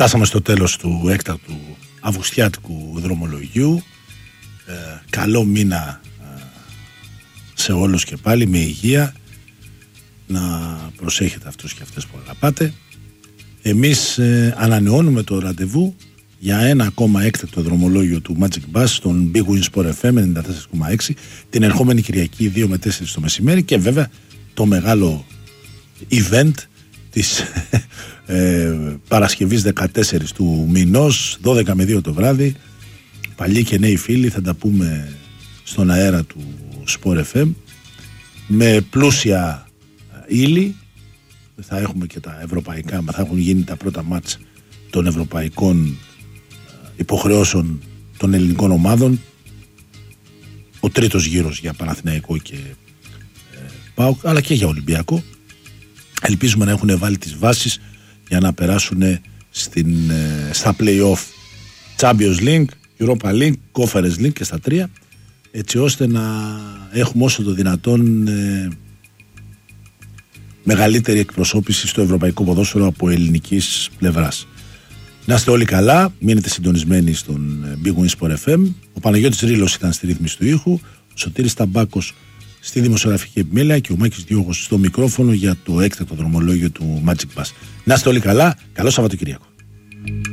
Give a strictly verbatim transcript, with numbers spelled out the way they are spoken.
Φτάσαμε στο τέλος του έκτακτου αυγουστιάτικου δρομολογιού. Ε, καλό μήνα ε, σε όλους και πάλι, με υγεία. Να προσέχετε αυτούς και αυτές που αγαπάτε. Εμείς ε, ανανεώνουμε το ραντεβού για ένα ακόμα έκτακτο δρομολόγιο του Magic Bus στον Big Win Sport εφ εμ ενενήντα τέσσερα κόμμα έξι την ερχόμενη Κυριακή δύο με τέσσερις το μεσημέρι, και βέβαια το μεγάλο event της ε, Παρασκευής δεκατέσσερις του μηνός, δώδεκα με δύο το βράδυ. Παλιοί και νέοι φίλοι, θα τα πούμε στον αέρα του Sport εφ εμ με πλούσια ύλη. Θα έχουμε και τα ευρωπαϊκά, θα έχουν γίνει τα πρώτα μάτς των ευρωπαϊκών υποχρεώσεων των ελληνικών ομάδων, ο τρίτος γύρος για Παναθηναϊκό και ε, ΠΑΟΚ, αλλά και για Ολυμπιακό. Ελπίζουμε να έχουν βάλει τις βάσεις για να περάσουν στην, ε, στα play-off Champions League, Europa League, Conference League και στα τρία, έτσι ώστε να έχουμε όσο το δυνατόν ε, μεγαλύτερη εκπροσώπηση στο ευρωπαϊκό ποδόσφαιρο από ελληνικής πλευράς. Να είστε όλοι καλά, μείνετε συντονισμένοι στον Big Win Sport εφ εμ. Ο Παναγιώτης Ρήλος ήταν στη ρύθμιση του ήχου, ο Σωτήρης Ταμπάκος στη δημοσιογραφική επιμέλεια και ο Μάκης Διώγος στο μικρόφωνο για το έκτακτο δρομολόγιο του Magic Bus. Να είστε όλοι καλά, καλό Σαββατοκύριακο.